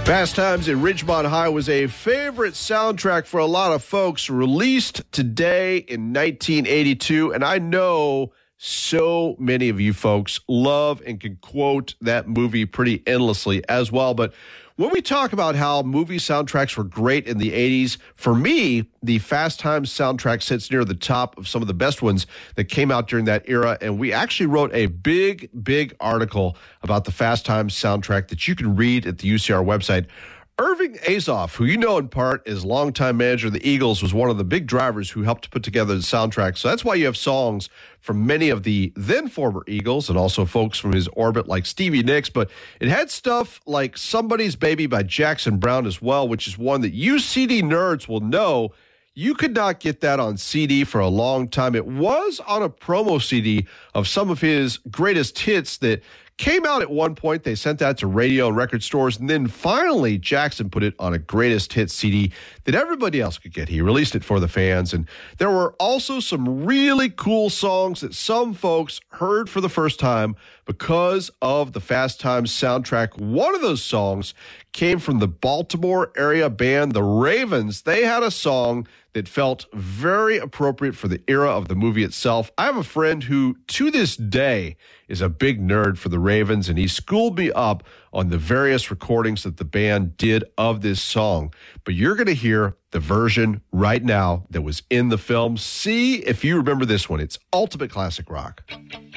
Fast Times at Ridgemont High was a favorite soundtrack for a lot of folks, released today in 1982. And I know so many of you folks love and can quote that movie pretty endlessly as well. But when we talk about how movie soundtracks were great in the 80s, for me, the Fast Times soundtrack sits near the top of some of the best ones that came out during that era. And we actually wrote a big article about the Fast Times soundtrack that you can read at the UCR website. Irving Azoff, who you know in part is longtime manager of the Eagles, was one of the big drivers who helped put together the soundtrack. So that's why you have songs from many of the then former Eagles and also folks from his orbit like Stevie Nicks. But it had stuff like Somebody's Baby by Jackson Browne as well, which is one that you CD nerds will know. You could not get that on CD for a long time. It was on a promo CD of some of his greatest hits that came out at one point. They sent that to radio and record stores, and then finally Jackson put it on a greatest hits CD that everybody else could get. He released it for the fans, and there were also some really cool songs that some folks heard for the first time because of the Fast Times soundtrack. One of those songs came from the Baltimore area band The Ravens. They had a song that felt very appropriate for the era of the movie itself. I have a friend who, to this day, is a big nerd for the Ravens, and he schooled me up on the various recordings that the band did of this song. But you're going to hear the version right now that was in the film. See if you remember this one. It's ultimate classic rock.